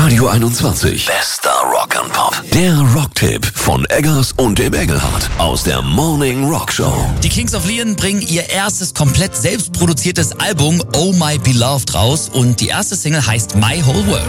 Radio 21. Bester Rock and Pop. Der Rocktipp von Eggers und dem Engelhardt aus der Morning Rock Show. Die Kings of Leon bringen ihr erstes komplett selbst produziertes Album Oh My Beloved raus und die erste Single heißt My Whole World.